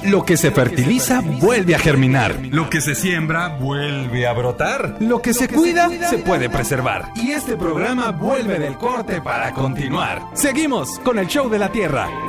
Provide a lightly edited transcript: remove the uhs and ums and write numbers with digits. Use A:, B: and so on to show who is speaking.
A: Lo que se fertiliza vuelve a germinar.
B: Lo que se siembra vuelve a brotar.
A: Lo que se cuida se puede preservar. Y este programa vuelve del corte para continuar. Seguimos con el Show de la Tierra.